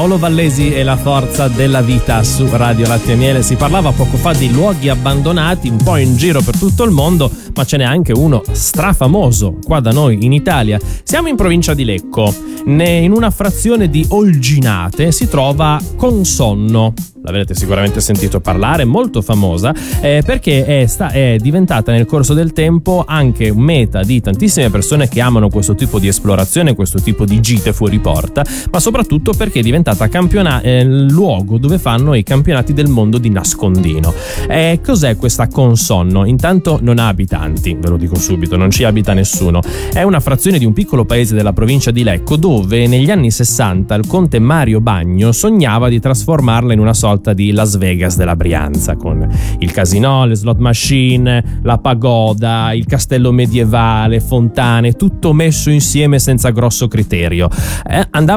Paolo Vallesi e la forza della vita su Radio Latte e Miele. Si parlava poco fa di luoghi abbandonati un po' in giro per tutto il mondo, ma ce n'è anche uno strafamoso qua da noi in Italia. Siamo in provincia di Lecco, in una frazione di Olginate si trova Consonno. L'avrete sicuramente sentito parlare, molto famosa perché è diventata nel corso del tempo anche meta di tantissime persone che amano questo tipo di esplorazione, questo tipo di gite fuori porta, ma soprattutto perché è diventata luogo dove fanno i campionati del mondo di nascondino. Cos'è questa Consonno? Intanto non ha abitanti, ve lo dico subito, non ci abita nessuno. È una frazione di un piccolo paese della provincia di Lecco dove negli anni 60 il conte Mario Bagno sognava di trasformarla in una sorta di Las Vegas della Brianza, con il casinò, le slot machine, la pagoda, il castello medievale, fontane, tutto messo insieme senza grosso criterio. Andava